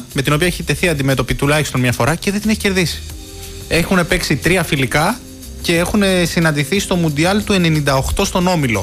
με την οποία έχει τεθεί αντιμέτωπη τουλάχιστον μια φορά και δεν την έχει κερδίσει. Έχουν παίξει 3 φιλικά και έχουν συναντηθεί στο Μουντιάλ του 98 στον Όμιλο.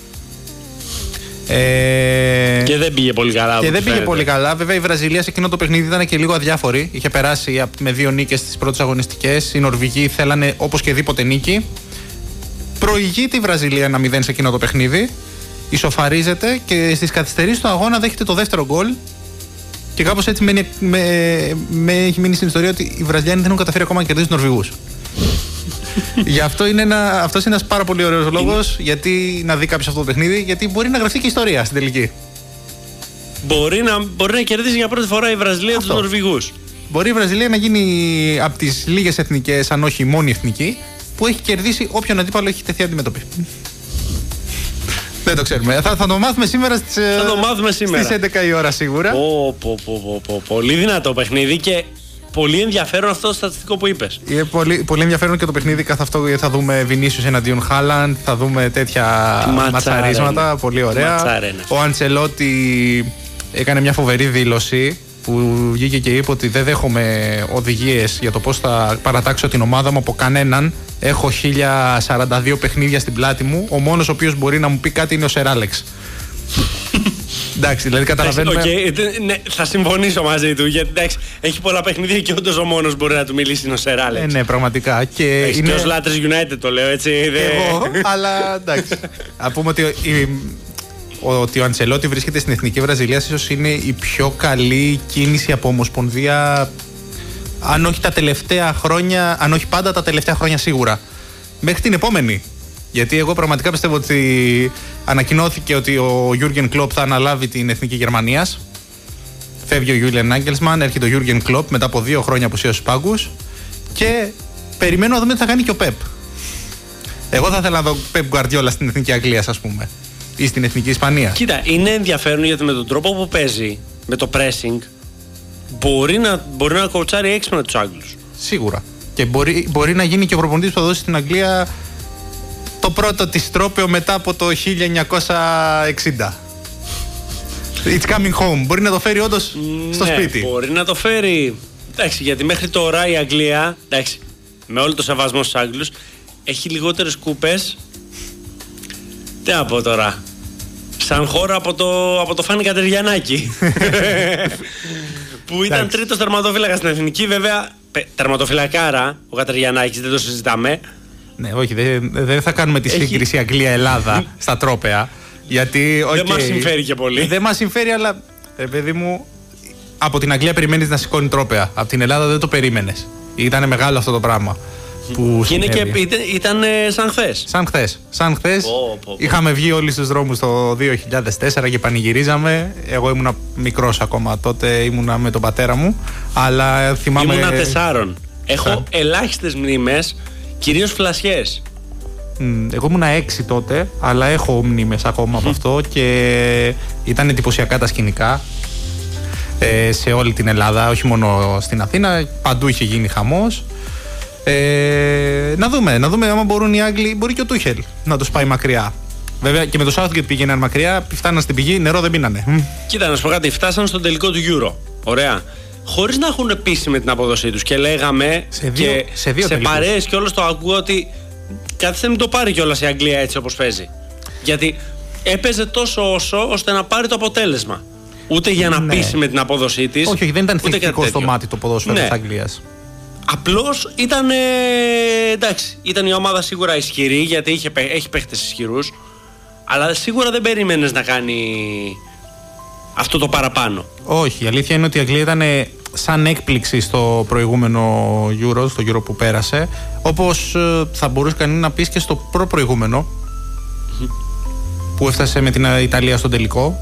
Και δεν πήγε πολύ καλά. Βέβαια η Βραζιλία σε εκείνο το παιχνίδι ήταν και λίγο αδιάφορη. Είχε περάσει με 2 νίκες στις πρώτες αγωνιστικές. Οι Νορβηγοί θέλανε όπως και δίποτε νίκη. Προηγείται η Βραζιλία 1-0 σε εκείνο το παιχνίδι. Ισοφαρίζεται και στις καθυστερήσεις του αγώνα δέχεται το δεύτερο γκολ. Και κάπως έτσι έχει μείνει στην ιστορία ότι οι Βραζιλιάνοι δεν έχουν καταφέρει ακόμα να κερδίσουν τους Νορβηγούς. Γι' αυτό αυτός είναι ένας πάρα πολύ ωραίος λόγος γιατί να δει κάποιος αυτό το παιχνίδι, γιατί μπορεί να γραφτεί και ιστορία στην τελική. Μπορεί να κερδίσει για πρώτη φορά η Βραζιλία τους Νορβηγούς. Μπορεί η Βραζιλία να γίνει από τις λίγες εθνικές, αν όχι η μόνη εθνική, που έχει κερδίσει όποιον αντίπαλο έχει τεθεί αντιμέτωπη. Δεν το ξέρουμε. Θα το μάθουμε σήμερα στις 11 η ώρα σίγουρα. Πολύ δυνατό παιχνίδι και πολύ ενδιαφέρον αυτό το στατιστικό που είπες. Είναι πολύ ενδιαφέρον και το παιχνίδι καθ' αυτό, θα δούμε Βινίσιους εναντίον Χάλαντ, θα δούμε τέτοια ματσαρίσματα. Πολύ ωραία. Ο Αντσελότη έκανε μια φοβερή δήλωση που βγήκε και είπε ότι δεν δέχομαι οδηγίες για το πώς θα παρατάξω την ομάδα μου από κανέναν. Έχω 1042 παιχνίδια στην πλάτη μου. Ο μόνος ο οποίος μπορεί να μου πει κάτι είναι ο Σερ Άλεξ. Εντάξει, δηλαδή καταλαβαίνουμε. Ναι, θα συμφωνήσω μαζί του. Γιατί εντάξει, έχει πολλά παιχνίδια και όντως ο μόνος μπορεί να του μιλήσει είναι ο Σερ Άλεξ. Ναι, πραγματικά. Και ως λάτρης United το λέω έτσι. Εγώ, αλλά εντάξει. Να πούμε ότι ο Αντσελότη βρίσκεται στην Εθνική Βραζιλία, ίσως είναι η πιο καλή κίνηση από ομοσπονδία, αν όχι τα τελευταία χρόνια, αν όχι πάντα τα τελευταία χρόνια σίγουρα. Μέχρι την επόμενη. Γιατί εγώ πραγματικά πιστεύω ότι ανακοινώθηκε ότι ο Γιούργεν Κλοπ θα αναλάβει την Εθνική Γερμανίας. Φεύγει ο Γιούλιαν Νάγκελσμαν, έρχεται ο Γιούργεν Κλοπ μετά από 2 χρόνια απουσίας στους πάγκους. Και περιμένω να δούμε τι θα κάνει και ο Πεπ. Εγώ θα ήθελα να δω Πεπ Γκουαρδιόλα στην Εθνική Αγγλίας, ας πούμε. Ή στην Εθνική Ισπανία. Κοίτα, είναι ενδιαφέρον γιατί με τον τρόπο που παίζει, με το pressing, μπορεί να κοουτσάρει έξυπνα τους Άγγλους. Σίγουρα. Και μπορεί να γίνει και ο προπονητής που θα δώσει στην Αγγλία το πρώτο της τρόπαιο μετά από το 1960. It's coming home. Μπορεί να το φέρει όντως στο σπίτι. Μπορεί να το φέρει. Εντάξει, γιατί μέχρι τώρα η Αγγλία, εντάξει, με όλο το σεβασμό στους Άγγλους, έχει λιγότερες κούπες. Τι να πω τώρα. Σαν χώρα από το Φάνη Κατεριανάκη. Που ήταν τρίτος τερματοφύλακας στην Εθνική. Βέβαια, τερματοφυλακάρα ο Κατεριανάκης, δεν το συζητάμε. Ναι, όχι, δεν θα κάνουμε τη σύγκριση Αγγλία-Ελλάδα στα τρόπαια. Γιατί, δεν μας συμφέρει και πολύ. Δεν μας συμφέρει, αλλά παιδί μου, από την Αγγλία περιμένεις να σηκώνει τρόπαια. Από την Ελλάδα δεν το περίμενες. Ήταν μεγάλο αυτό το πράγμα. Και ήταν σαν χθες. Είχαμε βγει όλοι στους δρόμους το 2004 και πανηγυρίζαμε. Εγώ ήμουνα μικρός ακόμα τότε, ήμουνα με τον πατέρα μου. Αλλά θυμάμαι. Ήμουνα 4. Έχω ελάχιστες μνήμες, κυρίως φλασιές. Εγώ ήμουνα 6 τότε, αλλά έχω μνήμες ακόμα από αυτό και ήταν εντυπωσιακά τα σκηνικά. Σε όλη την Ελλάδα, όχι μόνο στην Αθήνα, παντού είχε γίνει χαμός. Να δούμε άμα μπορούν οι Άγγλοι, μπορεί και ο Τούχελ να τους πάει μακριά. Βέβαια και με το Southgate πήγαιναν μακριά, φτάναν στην πηγή, νερό δεν πίνανε. Κοίτα, να σου πω κάτι, φτάσαν στον τελικό του Euro. Ωραία. Χωρίς να έχουν πείσει με την απόδοσή τους. Και λέγαμε σε παρέες και όλος το ακούω ότι κάτι δεν το πάρει κιόλας η Αγγλία έτσι όπως παίζει. Γιατί έπαιζε τόσο ώστε να πάρει το αποτέλεσμα. Ούτε για να πείσει με την απόδοσή της. Όχι, δεν ήταν θετικό στο μάτι το ποδόσφαιρο της Αγγλίας. Απλώς ήταν η ομάδα σίγουρα ισχυρή, γιατί έχει παίχτες ισχυρούς, αλλά σίγουρα δεν περίμενες να κάνει αυτό το παραπάνω. Όχι, η αλήθεια είναι ότι η Αγγλία ήταν σαν έκπληξη στο προηγούμενο Euro, στο Euro που πέρασε, όπως θα μπορούσε κανείς να πεις και στο προηγούμενο που έφτασε με την Ιταλία στον τελικό.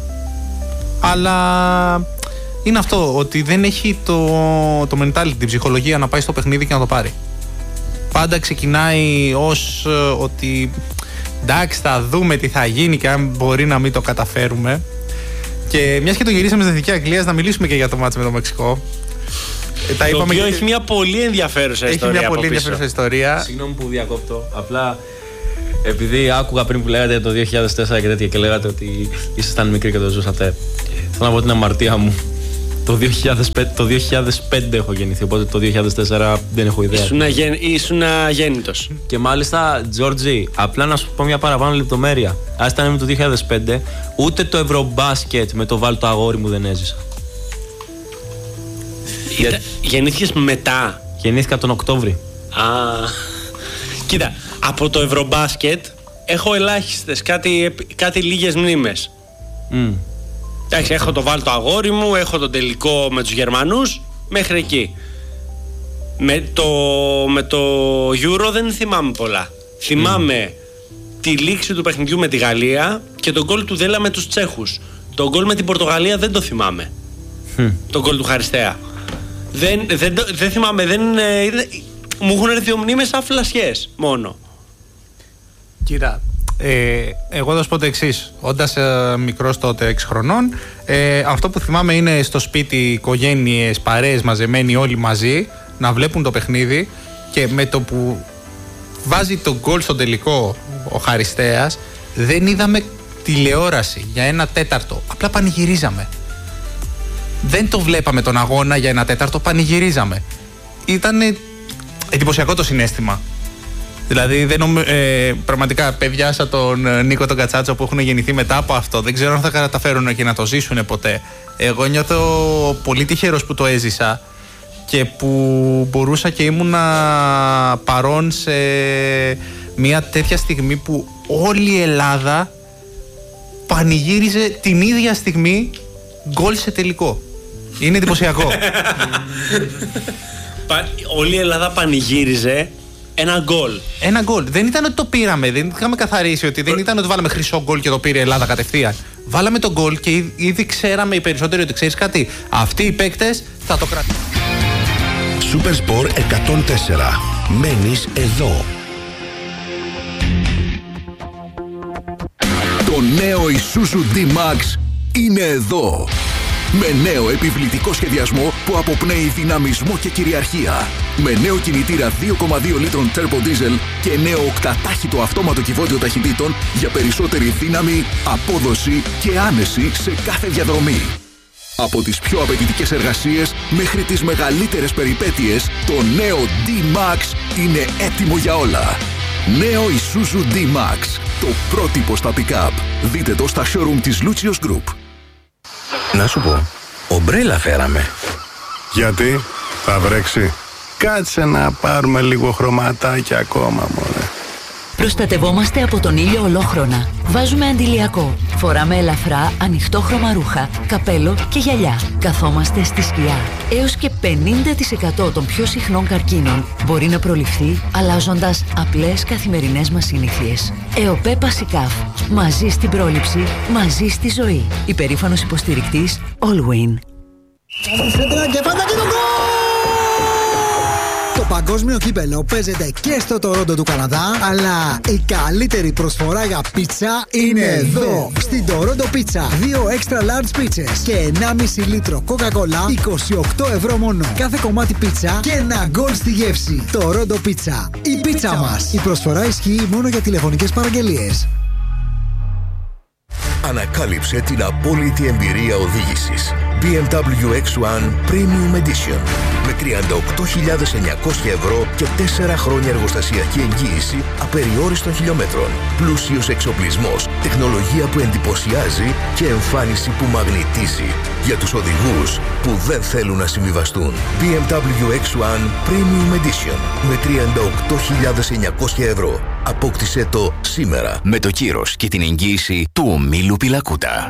Αλλά είναι αυτό, ότι δεν έχει το mentality, την ψυχολογία να πάει στο παιχνίδι και να το πάρει. Πάντα ξεκινάει ως ότι εντάξει, θα δούμε τι θα γίνει και αν μπορεί να μην το καταφέρουμε. Και μιας και το γυρίσαμε στην Εθνική Αγγλίας, να μιλήσουμε και για το μάτς με το Μεξικό. Το οποίο έχει μια πολύ ενδιαφέρουσα ιστορία. Συγγνώμη που διακόπτω. Απλά επειδή άκουγα πριν που λέγατε το 2004 και τέτοια και λέγατε ότι ήσασταν μικροί και το ζούσατε, θέλω να πω την αμαρτία μου. Το 2005 έχω γεννηθεί, οπότε το 2004 δεν έχω ιδέα. Ήσουν αγέννητος. Και μάλιστα, Τζόρτζι, απλά να σου πω μια παραπάνω λεπτομέρεια. Ας ήταν με το 2005, ούτε το Ευρωμπάσκετ με το βάλ το αγόρι μου δεν έζησα. Γεννήθηκες μετά? Γεννήθηκα τον Οκτώβρη. Κοίτα, από το Ευρωμπάσκετ έχω ελάχιστες, κάτι λίγες μνήμες. Εντάξει, έχω το βάλ το αγόρι μου, έχω τον τελικό με τους Γερμανούς, μέχρι εκεί. Με το Euro δεν θυμάμαι πολλά. Θυμάμαι τη λήξη του παιχνιδιού με τη Γαλλία και τον γκολ του Δέλα με τους Τσέχους. Το γκολ με την Πορτογαλία δεν το θυμάμαι. Το γκολ του Χαριστέα. Δεν θυμάμαι, μου έχουν έρθει δύο μνήμες σαν φλασιές μόνο. Κοίτα, εγώ θα σου πω το εξής. Όντας μικρός τότε 6 χρονών, αυτό που θυμάμαι είναι στο σπίτι οικογένειες, παρέες μαζεμένοι όλοι μαζί να βλέπουν το παιχνίδι, και με το που βάζει το γκολ στο τελικό ο Χαριστέας δεν είδαμε τηλεόραση για 1 τέταρτο, απλά πανηγυρίζαμε. Δεν το βλέπαμε τον αγώνα για 1 τέταρτο, πανηγυρίζαμε. Ήταν εντυπωσιακό το συναίσθημα. Δηλαδή, πραγματικά παιδιά σαν τον Νίκο τον Κατσάτσο που έχουν γεννηθεί μετά από αυτό, δεν ξέρω αν θα καταφέρουν και να το ζήσουν ποτέ. Εγώ νιώθω πολύ τυχερός που το έζησα και που μπορούσα και ήμουνα παρόν σε μια τέτοια στιγμή που όλη η Ελλάδα πανηγύριζε την ίδια στιγμή γκολ σε τελικό. Είναι εντυπωσιακό. Όλη η Ελλάδα πανηγύριζε ένα γκολ. Ένα γκολ. Δεν ήταν ότι το πήραμε, δεν είχαμε καθαρίσει ότι δεν ήταν ότι βάλαμε χρυσό γκολ και το πήρε η Ελλάδα κατευθείαν. Βάλαμε το γκολ και ήδη ξέραμε οι περισσότεροι ότι ξέρεις κάτι. Αυτοί οι παίκτες θα το κρατήσουν. Supersport 104. Μένεις εδώ. Το νέο Isuzu D-Max είναι εδώ. Με νέο επιβλητικό σχεδιασμό που αποπνέει δυναμισμό και κυριαρχία. Με νέο κινητήρα 2,2 λίτρων turbo diesel και νέο οκτατάχυτο αυτόματο κυβότιο ταχυτήτων για περισσότερη δύναμη, απόδοση και άνεση σε κάθε διαδρομή. Από τις πιο απαιτητικές εργασίες μέχρι τις μεγαλύτερες περιπέτειες, το νέο D-Max είναι έτοιμο για όλα. Νέο Isuzu D-Max, το πρότυπο στα pick-up. Δείτε το στα showroom της Lucius Group. Να σου πω, ομπρέλα φέραμε. Γιατί, θα βρέξει? Κάτσε να πάρουμε λίγο χρωματάκια ακόμα, μωρέ. Προστατευόμαστε από τον ήλιο ολόχρονα. Βάζουμε αντιλιακό. Φοράμε ελαφρά, ανοιχτόχρωμα ρούχα, καπέλο και γυαλιά. Καθόμαστε στη σκιά. Έως και 50% των πιο συχνών καρκίνων μπορεί να προληφθεί αλλάζοντας απλές καθημερινές μας συνήθειες. ΕΟΠΕ Πασικάφ. Μαζί στην πρόληψη, μαζί στη ζωή. Υπερήφανος υποστηρικτής Allwin. Το παγκόσμιο κύπελο παίζεται και στο Τορόντο του Καναδά, αλλά η καλύτερη προσφορά για πίτσα είναι εδώ. Στην Τορόντο Πίτσα, 2 extra large πίτσες και 1,5 λίτρο Coca-Cola, 28 ευρώ μόνο. Κάθε κομμάτι πίτσα και ένα γκολ στη γεύση. Τορόντο Πίτσα, η πίτσα μας. Η προσφορά ισχύει μόνο για τηλεφωνικές παραγγελίες. Ανακάλυψε την απόλυτη εμπειρία οδήγησης. BMW X1 Premium Edition. Με 38.900 ευρώ και 4 χρόνια εργοστασιακή εγγύηση απεριόριστων χιλιόμετρων. Πλούσιος εξοπλισμός, τεχνολογία που εντυπωσιάζει και εμφάνιση που μαγνητίζει. Για τους οδηγούς που δεν θέλουν να συμβιβαστούν. BMW X1 Premium Edition. Με 38.900 ευρώ. Απόκτησε το σήμερα. Με το κύρος και την εγγύηση του ομίλου Πιλακούτα.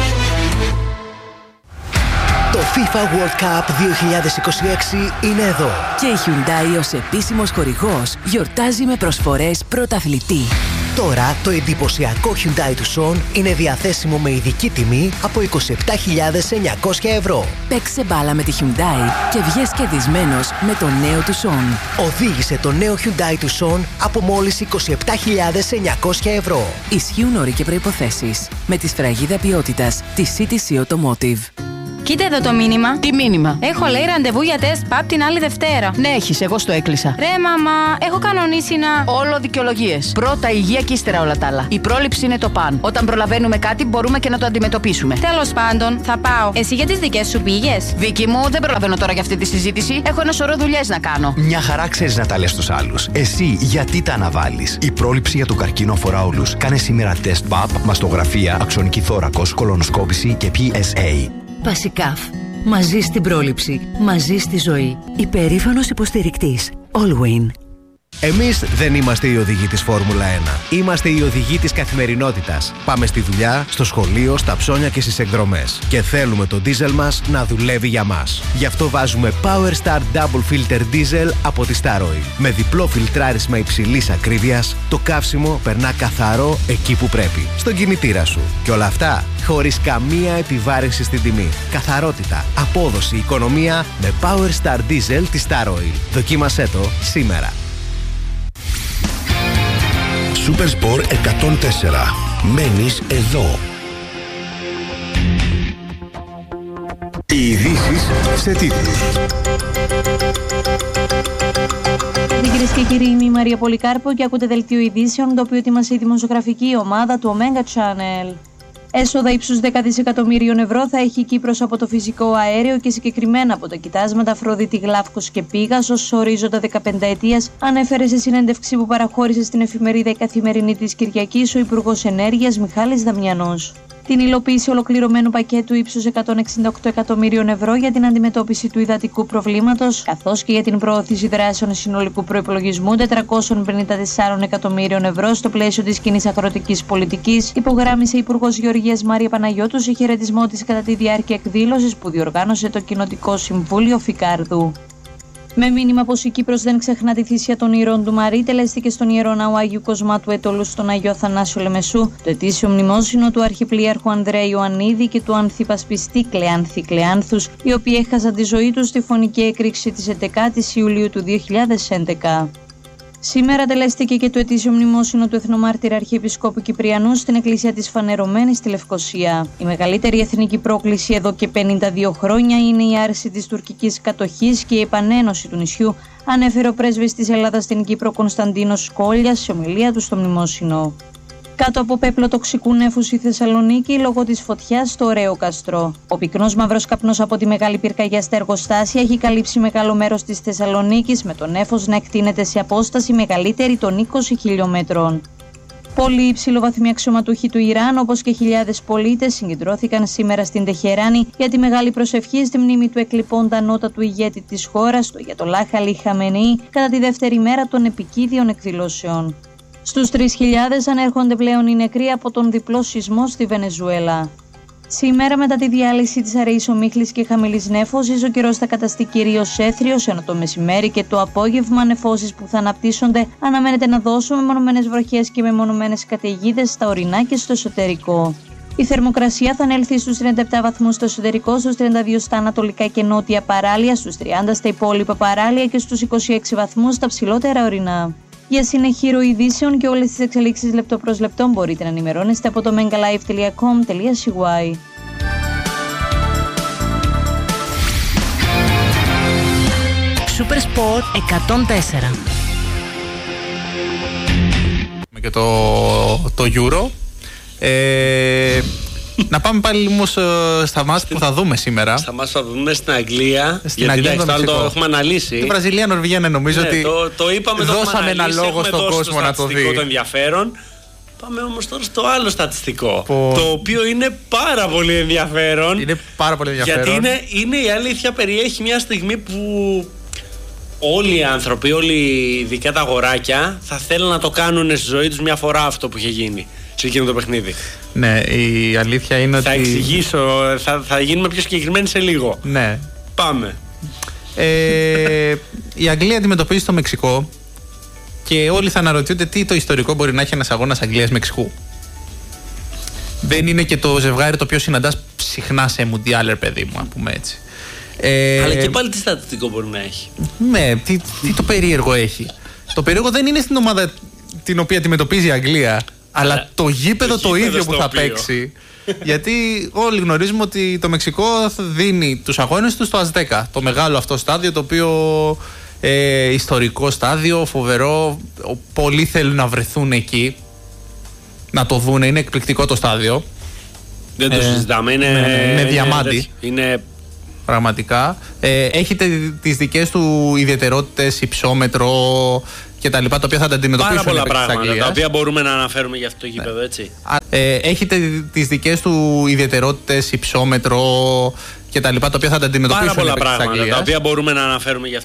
Το FIFA World Cup 2026 είναι εδώ. Και η Hyundai ως επίσημος χορηγός γιορτάζει με προσφορές πρωταθλητή. Τώρα το εντυπωσιακό Hyundai Tucson είναι διαθέσιμο με ειδική τιμή από 27.900 ευρώ. Παίξε μπάλα με τη Hyundai και βγες κερδισμένος με το νέο Tucson. Οδήγησε το νέο Hyundai Tucson από μόλις 27.900 ευρώ. Ισχύουν όροι και προϋποθέσεις. Με τη σφραγίδα ποιότητας της CTC Automotive. Κοίτα εδώ το μήνυμα. Τι μήνυμα? Έχω λέει ραντεβού για τεστ ΠΑΠ την άλλη Δευτέρα. Ναι, έχεις, εγώ στο έκλεισα. Ρε μαμά, έχω κανονίσει να. Όλο δικαιολογίες. Πρώτα υγεία και ύστερα όλα τα άλλα. Η πρόληψη είναι το παν. Όταν προλαβαίνουμε κάτι, μπορούμε και να το αντιμετωπίσουμε. Τέλος πάντων, θα πάω. Εσύ για τις δικές σου πήγες? Βίκυ μου, δεν προλαβαίνω τώρα για αυτή τη συζήτηση. Έχω ένα σωρό δουλειές να κάνω. Μια χαρά ξέρεις να τα λες στους άλλους. Εσύ γιατί τα αναβάλεις? Η πρόληψη για τον καρκίνο αφορά όλους. Κάνε σήμερα τεστ ΠΑΠ, μαστογραφία, αξονική θώρακος, κολονοσκόπηση και PSA. Πασικάφ. Μαζί στην πρόληψη. Μαζί στη ζωή. Υπερήφανος υποστηρικτής. Allwyn. Εμείς δεν είμαστε οι οδηγοί της Φόρμουλα 1. Είμαστε οι οδηγοί της καθημερινότητας. Πάμε στη δουλειά, στο σχολείο, στα ψώνια και στις εκδρομές. Και θέλουμε το ντίζελ μας να δουλεύει για μας. Γι' αυτό βάζουμε Power Star Double Filter Diesel από τη Star Oil. Με διπλό φιλτράρισμα υψηλής ακρίβειας, το καύσιμο περνά καθαρό εκεί που πρέπει. Στον κινητήρα σου. Και όλα αυτά χωρίς καμία επιβάρυνση στην τιμή. Καθαρότητα, απόδοση, οικονομία με Power Star Diesel της Star Oil. Δοκίμασέ το σήμερα. Supersport 104. Μένεις εδώ. Οι ειδήσεις σε τίτλους. Κυρίες και κύριοι, είμαι η Μαρία Πολυκάρπου και ακούτε δελτίο ειδήσεων, το οποίο ετοίμασε η δημοσιογραφική ομάδα του Omega Channel. Έσοδα ύψους 10 δισεκατομμύριων ευρώ θα έχει η Κύπρος από το φυσικό αέριο και συγκεκριμένα από τα κοιτάσματα Αφροδίτη, Γλαύκος και Πήγας ως ορίζοντα 15 ετίας, ανέφερε σε συνέντευξη που παραχώρησε στην εφημερίδα Η Καθημερινή της Κυριακής ο Υπουργός Ενέργειας Μιχάλης Δαμιανός. Την υλοποίηση ολοκληρωμένου πακέτου ύψους 168 εκατομμύριων ευρώ για την αντιμετώπιση του υδατικού προβλήματος, καθώς και για την προώθηση δράσεων συνολικού προϋπολογισμού 454 εκατομμύριων ευρώ στο πλαίσιο της κοινής αγροτικής πολιτικής, υπογράμμισε η Υπουργός Γεωργίας Μάρια Παναγιώτου σε χαιρετισμό της κατά τη διάρκεια εκδήλωσης που διοργάνωσε το Κοινοτικό Συμβούλιο Φικάρδου. Με μήνυμα πως η Κύπρος δεν ξεχνά τη θυσία των ηρώων του Μαρή, τελέστηκε στον Ιερό Ναό Αγίου Κοσμάτου Ετωλού στον Αγίο Αθανάσιο Λεμεσού το ετήσιο μνημόσυνο του Αρχιπλήρχου Ανδρέα Ιωαννίδη και του Ανθιπασπιστή Κλεάνθη Κλεάνθους, οι οποίοι έχασαν τη ζωή τους στη φωνική έκρηξη της 11ης Ιουλίου του 2011. Σήμερα τελέστηκε και το ετήσιο μνημόσυνο του Εθνομάρτυρα Αρχιεπισκόπου Κυπριανού στην Εκκλησία της Φανερωμένης στη Λευκοσία. Η μεγαλύτερη εθνική πρόκληση εδώ και 52 χρόνια είναι η άρση της τουρκικής κατοχής και η επανένωση του νησιού, ανέφερε ο πρέσβης της Ελλάδας στην Κύπρο Κωνσταντίνος Σκόλιας σε ομιλία του στο μνημόσυνο. Κάτω από πέπλο τοξικού νέφους στη Θεσσαλονίκη λόγω της φωτιάς στο Ωραίο Καστρό. Ο πυκνός μαύρος καπνός από τη μεγάλη πυρκαγιά στα εργοστάσια έχει καλύψει μεγάλο μέρος της Θεσσαλονίκης, με το νέφος να εκτείνεται σε απόσταση μεγαλύτερη των 20 χιλιόμετρων. Πολλοί υψηλοβαθμοί αξιωματούχοι του Ιράν, όπως και χιλιάδες πολίτες, συγκεντρώθηκαν σήμερα στην Τεχεράνη για τη μεγάλη προσευχή στη μνήμη του εκλειπώντα ανώτατου ηγέτη της χώρας, του Αγιατολάχ Αλί Χαμενεή, κατά τη δεύτερη μέρα των επικίδιων εκδηλώσεων. Στους 3.000 ανέρχονται πλέον οι νεκροί από τον διπλό σεισμό στη Βενεζουέλα. Σήμερα, μετά τη διάλυση της αραιής ομίχλης και χαμηλής νέφωσης, ο καιρός θα καταστεί κυρίως έθριος, ενώ το μεσημέρι και το απόγευμα νεφώσεις που θα αναπτύσσονται αναμένεται να δώσουν μεμονωμένες βροχές και μεμονωμένες καταιγίδες στα ορεινά και στο εσωτερικό. Η θερμοκρασία θα ανέλθει στους 37 βαθμούς στο εσωτερικό, στους 32 στα ανατολικά και νότια παράλια, στους 30 στα υπόλοιπα παράλια και στους 26 βαθμούς στα ψηλότερα ορεινά. Για συνεχή ροή ειδήσεων και όλες τις εξελίξεις λεπτό προς λεπτό μπορείτε να ενημερώνεστε από το megalive.com.cy. Supersport 104. Και το Euro. Να πάμε πάλι όμως στα μάτς που θα δούμε σήμερα. Στα μάτς που θα δούμε στην Αγγλία. Γιατί το έχουμε αναλύσει. Τη Βραζιλία, Νορβηγία, νομίζω ότι το είπαμε, δώσαμε ένα λόγο στον κόσμο να το δει. Το ενδιαφέρον. Πάμε όμως τώρα στο άλλο στατιστικό. Το οποίο είναι πάρα πολύ ενδιαφέρον. Είναι πάρα πολύ ενδιαφέρον. Γιατί είναι η αλήθεια, περιέχει μια στιγμή που όλοι οι άνθρωποι, όλοι ειδικά τα αγοράκια, θα θέλουν να το κάνουν στη ζωή τους μια φορά αυτό που είχε γίνει σε εκείνο το παιχνίδι. Ναι, η αλήθεια είναι θα ότι... Θα εξηγήσω, θα γίνουμε πιο συγκεκριμένοι σε λίγο. Ναι. Πάμε. Η Αγγλία αντιμετωπίζει το Μεξικό και όλοι θα αναρωτιούνται τι το ιστορικό μπορεί να έχει ένας αγώνας Αγγλίας-Μεξικού. Δεν είναι και το ζευγάρι το οποίο συναντάς συχνά σε μουντιάλ, παιδί μου, να πούμε έτσι. Αλλά και πάλι τι στατιστικό μπορεί να έχει. Ναι, τι το περίεργο έχει. Το περίεργο δεν είναι στην ομάδα την οποία αντιμετωπίζει η Αγγλία. Αλλά το γήπεδο το ίδιο που θα παίξει. Γιατί όλοι γνωρίζουμε ότι το Μεξικό δίνει τους αγώνες του στο Αζτέκα. Το μεγάλο αυτό στάδιο, το οποίο ιστορικό στάδιο, φοβερό. Πολλοί θέλουν να βρεθούν εκεί, να το δουν. Είναι εκπληκτικό το στάδιο. Δεν το συζητάμε. Είναι διαμάντι. Είναι... Πραγματικά. Έχετε τις δικές του ιδιαιτερότητες, υψόμετρο και τα λοιπά, τα οποία θα τα αντιμετωπίσουν. Πάρα πολλά πράγματα τα οποία μπορούμε να αναφέρουμε για αυτό το γήπεδο, έτσι. Έχετε τις δικές του ιδιαιτερότητες, υψόμετρο και τα λοιπά, τα οποία θα τα αντιμετωπίσουν. Πάρα πολλά πράγματα τα οποία μπορούμε να αναφέρουμε για αυτό.